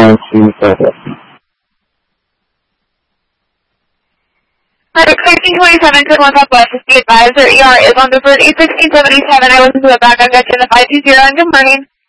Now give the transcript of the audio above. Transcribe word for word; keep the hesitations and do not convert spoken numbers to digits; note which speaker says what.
Speaker 1: nine two seven.
Speaker 2: Alright, thirteen twenty-seven, two one Southwest, just be advised, their E R is on the bird eight sixteen seventy-seven. I listened to the back, I've got you in the five two zero, and good morning.